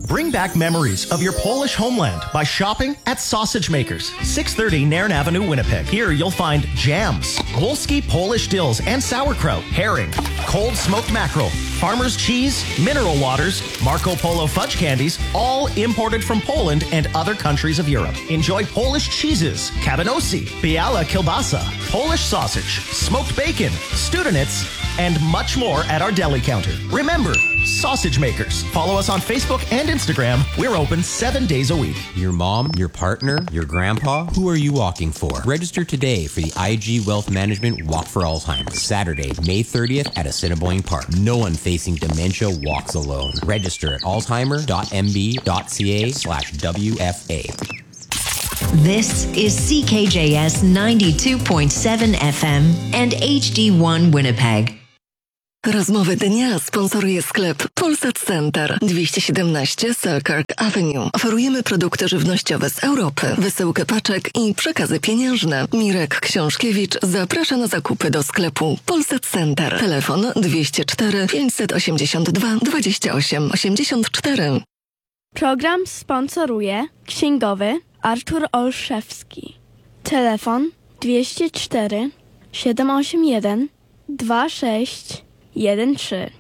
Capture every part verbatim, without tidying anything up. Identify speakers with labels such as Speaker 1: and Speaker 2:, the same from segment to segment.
Speaker 1: Bring back memories of your Polish homeland by shopping at Sausage Makers, six thirty Nairn Avenue, Winnipeg. Here you'll find jams, Golski Polish dills and sauerkraut, herring, cold smoked mackerel, farmer's cheese, mineral waters, Marco Polo fudge candies, all imported from Poland and other countries of Europe. Enjoy Polish cheeses, kabanosi, biała kielbasa, Polish sausage, smoked bacon, studenitz, and much more at our deli counter. Remember, Sausage Makers. Follow us on Facebook and Instagram. We're open seven days a week.
Speaker 2: Your mom, your partner, your grandpa, who are you walking for? Register today for the I G Wealth Management Walk for Alzheimer's, Saturday, May thirtieth at Assiniboine Park. No one facing dementia walks alone. Register at alzheimer.mb.ca slash WFA.
Speaker 3: This is C K J S ninety-two point seven F M and H D one Winnipeg.
Speaker 4: Rozmowy dnia sponsoruje sklep Polsat Center, dwieście siedemnaście Selkirk Avenue. Oferujemy produkty żywnościowe z Europy, wysyłkę paczek i przekazy pieniężne. Mirek Książkiewicz zaprasza na zakupy do sklepu Polsat Center. Telefon dwieście cztery pięćset osiemdziesiąt dwa dwadzieścia osiem osiemdziesiąt cztery.
Speaker 5: Program sponsoruje księgowy Artur Olszewski. Telefon dwieście cztery siedem osiem jeden dwa sześć jeden trzy.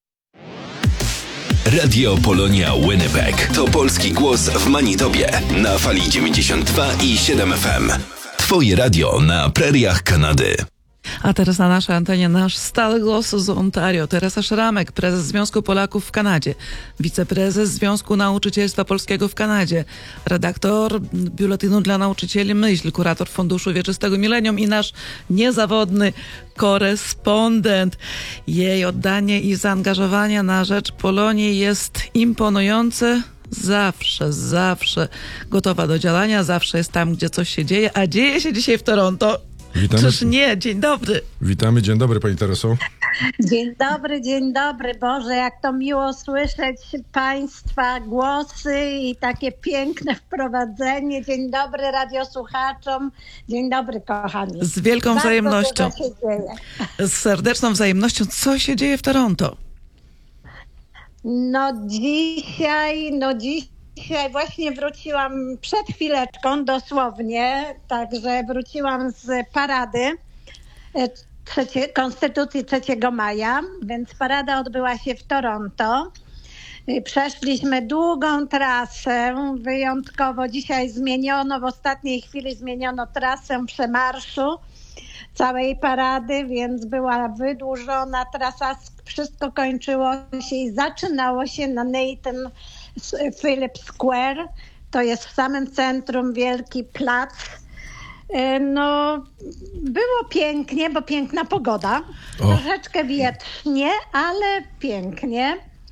Speaker 6: Radio Polonia Winnipeg to polski głos w Manitobie na fali dziewięćdziesiąt dwa i siedem F M. Twoje radio na preriach Kanady.
Speaker 7: A teraz na naszej antenie nasz stały głos z Ontario, Teresa Szramek, prezes Związku Polaków w Kanadzie, wiceprezes Związku Nauczycielstwa Polskiego w Kanadzie, redaktor Biuletynu dla Nauczycieli Myśl, kurator Funduszu Wieczystego Milenium i nasz niezawodny korespondent. Jej oddanie i zaangażowanie na rzecz Polonii jest imponujące. Zawsze, zawsze gotowa do działania, zawsze jest tam, gdzie coś się dzieje, a dzieje się dzisiaj w Toronto.
Speaker 8: Witamy.
Speaker 7: Czyż nie? Dzień dobry.
Speaker 8: Witamy, dzień dobry Pani Tereso.
Speaker 9: Dzień dobry, dzień dobry. Boże, jak to miło słyszeć Państwa głosy i takie piękne wprowadzenie. Dzień dobry radiosłuchaczom. Dzień dobry, kochani.
Speaker 7: Z wielką
Speaker 9: Bardzo
Speaker 7: wzajemnością.
Speaker 9: dużo się dzieje.
Speaker 7: Z serdeczną wzajemnością. Co się dzieje w Toronto?
Speaker 9: No dzisiaj, no dziś Dzisiaj właśnie wróciłam przed chwileczką, dosłownie, także wróciłam z parady trzecie, Konstytucji trzeciego maja, więc parada odbyła się w Toronto. Przeszliśmy długą trasę, wyjątkowo dzisiaj zmieniono, w ostatniej chwili zmieniono trasę przemarszu całej parady, więc była wydłużona trasa, wszystko kończyło się i zaczynało się na Nathan Phillips Square, to jest w samym centrum, wielki plac. No, było pięknie, bo piękna pogoda. O. Troszeczkę wietrznie, ale pięknie.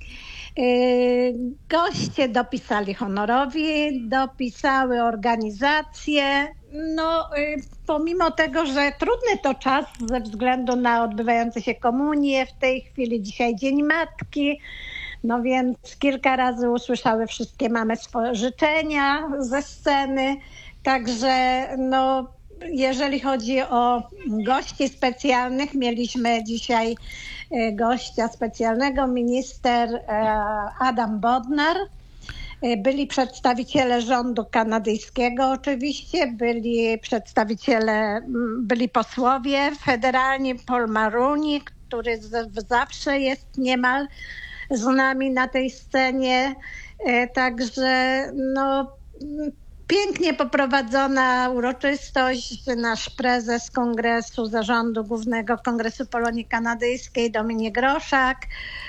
Speaker 9: Goście dopisali honorowi, dopisały organizacje. No, pomimo tego, że trudny to czas ze względu na odbywające się komunie, w tej chwili dzisiaj Dzień Matki, no więc kilka razy usłyszały wszystkie mamy swoje życzenia ze sceny. Także no, jeżeli chodzi o gości specjalnych, mieliśmy dzisiaj gościa specjalnego, minister Adam Bodnar. Byli przedstawiciele rządu kanadyjskiego oczywiście, byli przedstawiciele, byli posłowie federalni, Paul Mulroney, który zawsze jest niemal z nami na tej scenie, także no, pięknie poprowadzona uroczystość. Nasz prezes Kongresu, Zarządu Głównego Kongresu Polonii Kanadyjskiej, Dominik Groszak,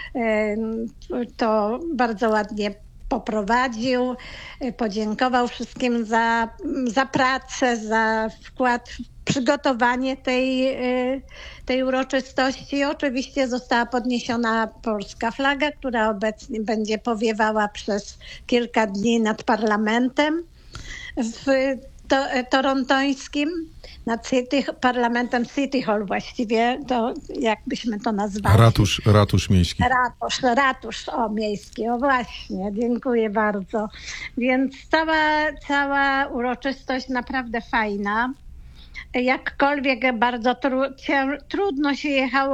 Speaker 9: to bardzo ładnie poprowadził, podziękował wszystkim za, za pracę, za wkład w przygotowanie tej, tej uroczystości. Oczywiście została podniesiona polska flaga, która obecnie będzie powiewała przez kilka dni nad parlamentem w to, torontońskim, nad city, parlamentem City Hall właściwie, to jakbyśmy to nazwali.
Speaker 8: Ratusz, ratusz miejski.
Speaker 9: Ratusz, ratusz, o miejski, o właśnie, dziękuję bardzo. Więc cała, cała uroczystość naprawdę fajna. Jakkolwiek bardzo tru, cię, trudno się jechało,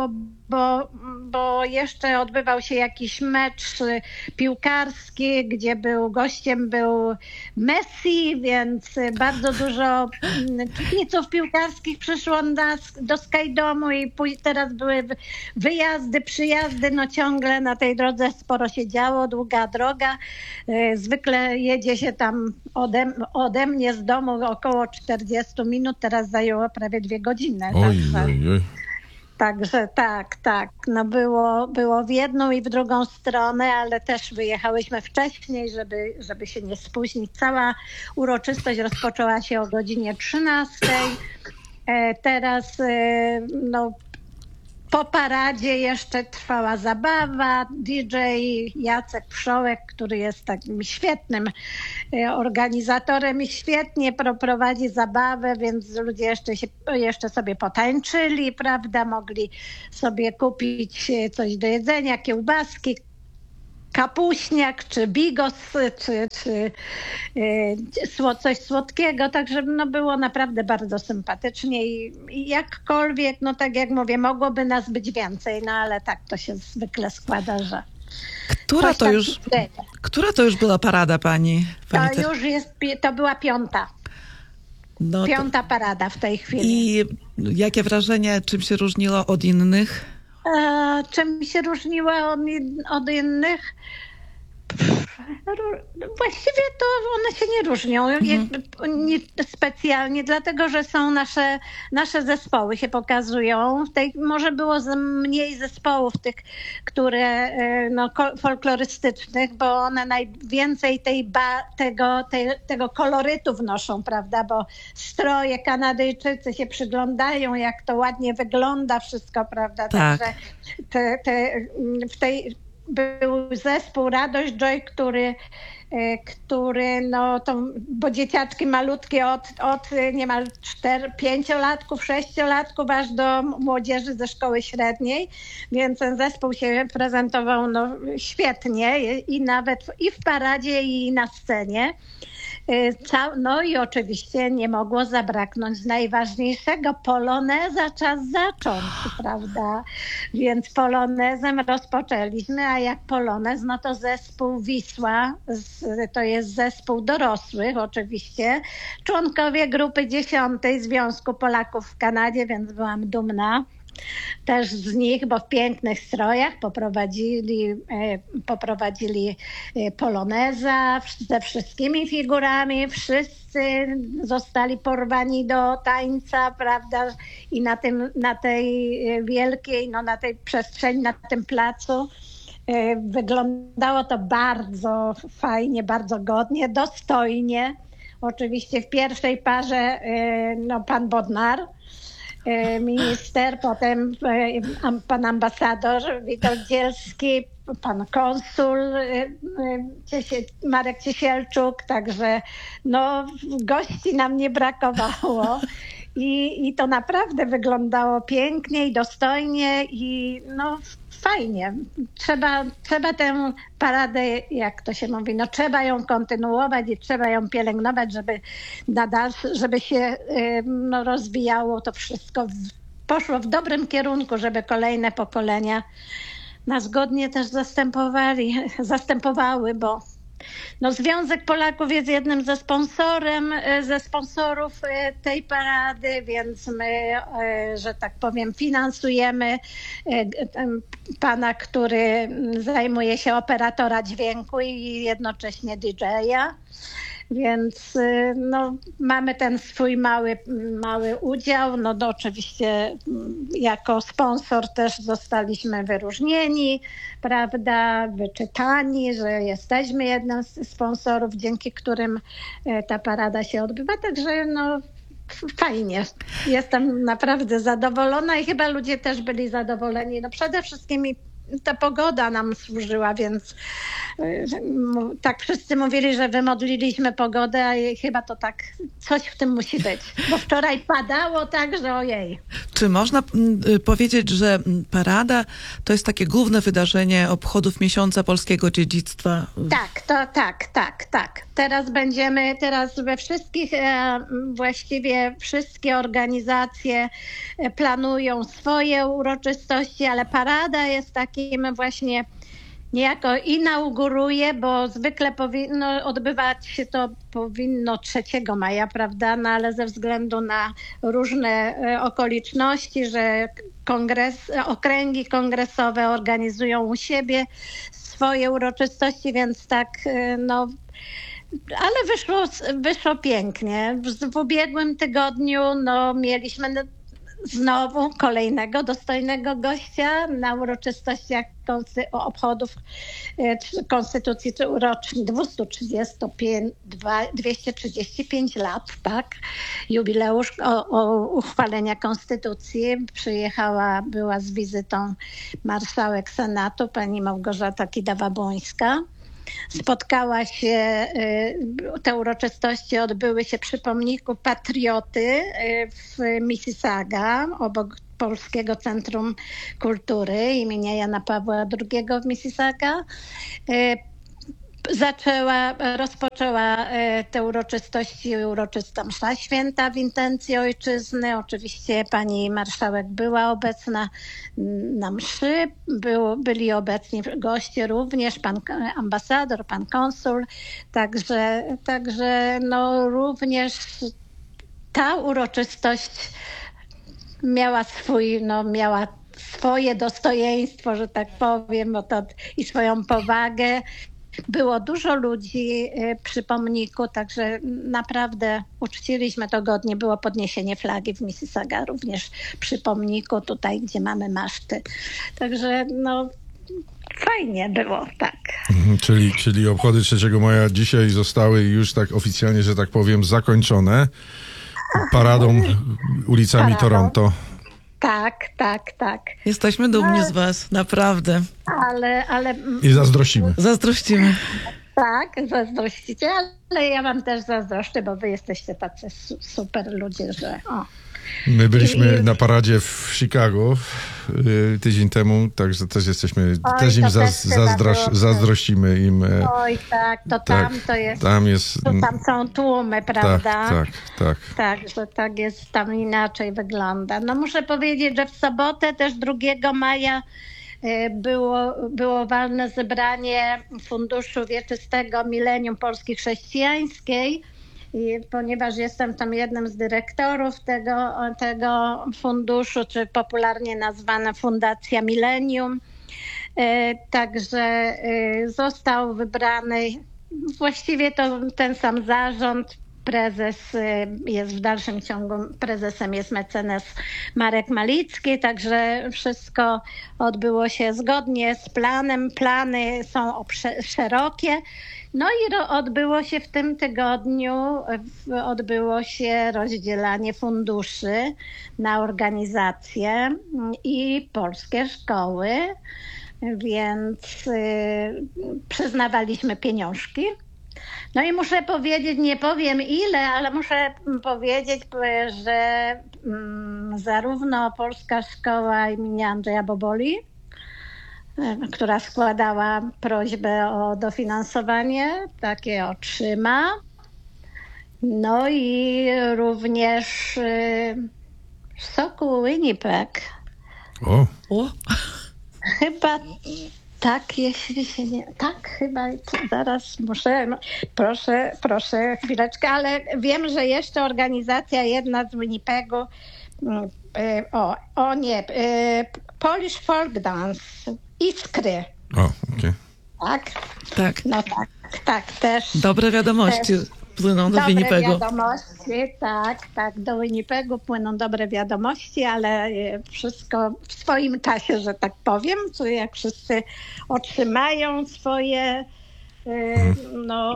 Speaker 9: bo, bo jeszcze odbywał się jakiś mecz piłkarski, gdzie był gościem był Messi, więc bardzo dużo kibiców piłkarskich przyszło nas do Skajdomu i pój- teraz były wyjazdy, przyjazdy, no ciągle na tej drodze sporo się działo, długa droga. Zwykle jedzie się tam ode, ode mnie z domu około czterdzieści minut, teraz zajęło prawie dwie godziny.
Speaker 8: Oj,
Speaker 9: także,
Speaker 8: oj, oj.
Speaker 9: także tak, tak. No było, było w jedną i w drugą stronę, ale też wyjechałyśmy wcześniej, żeby, żeby się nie spóźnić. Cała uroczystość rozpoczęła się o godzinie trzynastej. E, teraz e, no, po paradzie jeszcze trwała zabawa. D J Jacek Wszołek, który jest takim świetnym organizatorem i świetnie prowadzi zabawę, więc ludzie jeszcze, się, jeszcze sobie potańczyli, prawda? Mogli sobie kupić coś do jedzenia, kiełbaski, kapuśniak, czy bigos, czy, czy y, coś słodkiego, także no, było naprawdę bardzo sympatycznie i, i jakkolwiek, no tak jak mówię, mogłoby nas być więcej, no ale tak to się zwykle składa, że
Speaker 7: Która to już, która to już była parada pani? pani
Speaker 9: to już jest, to była piąta.
Speaker 7: No
Speaker 9: piąta
Speaker 7: to...
Speaker 9: parada w tej chwili.
Speaker 7: I jakie wrażenie, czym się różniło od innych?
Speaker 9: E, czym się różniła od, od innych? Właściwie to one się nie różnią mhm. nie, specjalnie, dlatego że są nasze, nasze zespoły się pokazują. W tej, może było mniej zespołów tych, które no, folklorystycznych, bo one najwięcej tej ba, tego, tej, tego kolorytu wnoszą, prawda? Bo stroje Kanadyjczycy się przyglądają, jak to ładnie wygląda wszystko, prawda?
Speaker 7: Tak.
Speaker 9: Także te, te, w tej był zespół Radość Joy, który, który no to, bo dzieciaczki malutkie od, od niemal cztery, pięciolatków, sześciolatków aż do młodzieży ze szkoły średniej, więc ten zespół się prezentował no, świetnie i nawet i w paradzie i na scenie. No i oczywiście nie mogło zabraknąć najważniejszego, poloneza czas zacząć, prawda? Więc polonezem rozpoczęliśmy, a jak polonez, no to zespół Wisła, to jest zespół dorosłych oczywiście, członkowie grupy dziesiątej Związku Polaków w Kanadzie, więc byłam dumna też z nich, bo w pięknych strojach poprowadzili, poprowadzili poloneza ze wszystkimi figurami, wszyscy zostali porwani do tańca, prawda, i na tym, na tej wielkiej, no na tej przestrzeni, na tym placu wyglądało to bardzo fajnie, bardzo godnie, dostojnie. Oczywiście w pierwszej parze no, pan Bodnar, minister, potem pan ambasador Witold Dzielski, pan konsul Marek Ciesielczuk, także no, gości nam nie brakowało. I, I to naprawdę wyglądało pięknie i dostojnie i no fajnie. Trzeba, trzeba tę paradę, jak to się mówi, no trzeba ją kontynuować i trzeba ją pielęgnować, żeby nadal, żeby się no, rozwijało to wszystko, poszło w dobrym kierunku, żeby kolejne pokolenia nas godnie też zastępowali, zastępowały, bo no, Związek Polaków jest jednym ze sponsorem, ze sponsorów tej parady, więc my, że tak powiem, finansujemy pana, który zajmuje się operatora dźwięku i jednocześnie D J-a. Więc no, mamy ten swój mały, mały udział. No to oczywiście jako sponsor też zostaliśmy wyróżnieni, prawda, wyczytani, że jesteśmy jednym z sponsorów, dzięki którym ta parada się odbywa. Także no fajnie. Jestem naprawdę zadowolona i chyba ludzie też byli zadowoleni. No przede wszystkim ta pogoda nam służyła, więc tak wszyscy mówili, że wymodliliśmy pogodę, a chyba to tak coś w tym musi być. Bo wczoraj padało tak, że ojej.
Speaker 7: Czy można powiedzieć, że parada to jest takie główne wydarzenie obchodów Miesiąca Polskiego Dziedzictwa?
Speaker 9: Tak, to tak, tak, tak. Teraz będziemy, teraz we wszystkich, e, właściwie wszystkie organizacje planują swoje uroczystości, ale parada jest takim właśnie niejako inauguruje, bo zwykle powinno odbywać się to powinno trzeciego maja, prawda? No ale ze względu na różne okoliczności, że kongres, okręgi kongresowe organizują u siebie swoje uroczystości, więc tak no... Ale wyszło, wyszło pięknie. W, w ubiegłym tygodniu no, mieliśmy znowu kolejnego dostojnego gościa na uroczystościach konsty- obchodów e, Konstytucji rocznych dwieście trzydzieści pięć lat, tak? Jubileusz o, o uchwalenia Konstytucji. Przyjechała, była z wizytą marszałek Senatu, pani Małgorzata Kidawa-Błońska. Spotkała się, te uroczystości odbyły się przy pomniku Patrioty w Mississauga, obok Polskiego Centrum Kultury imienia Jana Pawła drugiego w Mississauga. Zaczęła, rozpoczęła te uroczystości uroczysta msza święta w intencji ojczyzny. Oczywiście pani marszałek była obecna na mszy, Był, byli obecni goście również, pan ambasador, pan konsul. Także, także no również ta uroczystość miała swój, no miała swoje dostojeństwo, że tak powiem, bo to, i swoją powagę. Było dużo ludzi przy pomniku, także naprawdę uczciliśmy to godnie. Było podniesienie flagi w Mississauga również przy pomniku, tutaj gdzie mamy maszty. Także no fajnie było, tak.
Speaker 8: Mhm, czyli, czyli obchody trzeciego maja dzisiaj zostały już tak oficjalnie, że tak powiem, zakończone paradą ulicami
Speaker 9: Paradą.
Speaker 8: Toronto.
Speaker 9: Tak, tak, tak.
Speaker 7: Jesteśmy dumni z was, naprawdę.
Speaker 9: Ale, ale...
Speaker 8: I zazdrościmy.
Speaker 7: Zazdrościmy.
Speaker 9: Tak, zazdrościcie, ale ja wam też zazdroszczę, bo wy jesteście tacy su- super ludzie, że o.
Speaker 8: My byliśmy
Speaker 9: I-
Speaker 8: na paradzie w Chicago y, tydzień temu, także też jesteśmy,
Speaker 9: Oj,
Speaker 8: też im
Speaker 9: to
Speaker 8: zaz,
Speaker 9: też chyba
Speaker 8: zazdrosz,
Speaker 9: było.
Speaker 8: zazdrościmy im. e,
Speaker 9: Oj, tak, to
Speaker 8: tak,
Speaker 9: tam to jest,
Speaker 8: tam jest,
Speaker 9: to tam są tłumy,
Speaker 8: tak,
Speaker 9: prawda?
Speaker 8: tak, tak.
Speaker 9: Tak, że tak jest, tam inaczej wygląda. No muszę powiedzieć, że w sobotę też drugiego maja y, było, było walne zebranie Funduszu Wieczystego Milenium Polski Chrześcijańskiej. I ponieważ jestem tam jednym z dyrektorów tego, tego funduszu, czy popularnie nazwana Fundacja Milenium, y, także y, został wybrany właściwie to ten sam zarząd. Prezes jest w dalszym ciągu, prezesem jest mecenas Marek Malicki, także wszystko odbyło się zgodnie z planem. Plany są obsze- szerokie. No i ro- odbyło się w tym tygodniu, w- odbyło się rozdzielanie funduszy na organizacje i polskie szkoły, więc y, przyznawaliśmy pieniążki. No i muszę powiedzieć, nie powiem ile, ale muszę powiedzieć, że mm, zarówno Polska Szkoła imienia Andrzeja Boboli, która składała prośbę o dofinansowanie, takie otrzyma. No i również y, Sokół Winnipeg.
Speaker 8: O,
Speaker 7: O,
Speaker 9: Chyba tak, jeśli się nie... Tak, chyba zaraz muszę... No, proszę, proszę chwileczkę, ale wiem, że jeszcze organizacja jedna z Winnipegu, mm, y, o, o nie, y, Polish Folk Dance, Iskry,
Speaker 8: o, okej.
Speaker 9: tak?
Speaker 7: tak.
Speaker 9: No tak, tak, też.
Speaker 7: Dobre wiadomości
Speaker 9: Też.
Speaker 7: płyną do
Speaker 9: Dobre
Speaker 7: Winnipegu.
Speaker 9: wiadomości, tak, tak, do Winnipegu płyną dobre wiadomości, ale wszystko w swoim czasie, że tak powiem, co jak wszyscy otrzymają swoje y, no,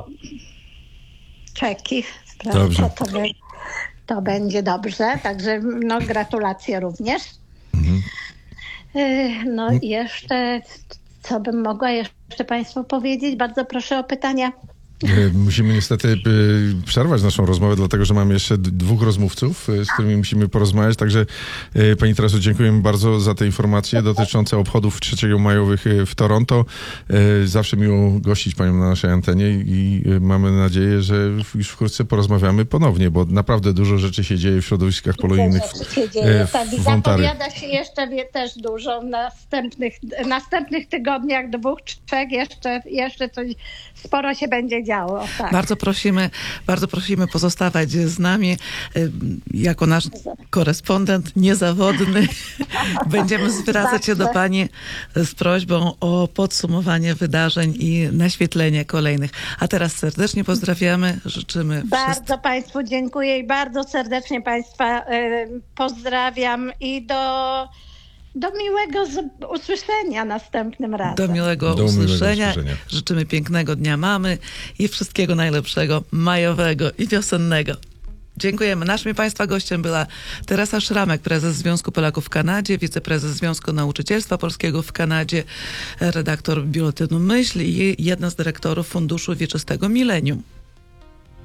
Speaker 9: czeki,
Speaker 8: Dobrze.
Speaker 9: To, to, be- to będzie dobrze, także no, gratulacje również. No i jeszcze, co bym mogła jeszcze Państwu powiedzieć? Bardzo proszę o pytania.
Speaker 8: Musimy niestety przerwać naszą rozmowę, dlatego że mamy jeszcze dwóch rozmówców, z którymi musimy porozmawiać. Także Pani Tereso, dziękujemy bardzo za te informacje dotyczące obchodów trzeciego majowych w Toronto. Zawsze miło gościć Panią na naszej antenie i mamy nadzieję, że już wkrótce porozmawiamy ponownie, bo naprawdę dużo rzeczy się dzieje w środowiskach polonijnych w,
Speaker 9: się dzieje.
Speaker 8: w,
Speaker 9: Tak, i
Speaker 8: w Ontario.
Speaker 9: zapowiada się jeszcze też dużo w następnych, następnych tygodniach, dwóch, trzech, jeszcze, jeszcze coś sporo się będzie działo. Tak.
Speaker 7: Bardzo prosimy, bardzo prosimy pozostawać z nami jako nasz korespondent niezawodny. Będziemy zwracać się do Pani z prośbą o podsumowanie wydarzeń i naświetlenie kolejnych. A teraz serdecznie pozdrawiamy, życzymy
Speaker 9: Bardzo
Speaker 7: wszystkim.
Speaker 9: Państwu dziękuję i bardzo serdecznie Państwa y, pozdrawiam i do, do miłego z, usłyszenia następnym razem.
Speaker 7: Do miłego
Speaker 8: Do
Speaker 7: usłyszenia.
Speaker 8: miłego usłyszenia.
Speaker 7: Życzymy pięknego Dnia Mamy i wszystkiego najlepszego, majowego i wiosennego. Dziękujemy. Naszym Państwa gościem była Teresa Szramek, prezes Związku Polaków w Kanadzie, wiceprezes Związku Nauczycielstwa Polskiego w Kanadzie, redaktor Biuletynu Myśl i jedna z dyrektorów Funduszu Wieczystego Millennium.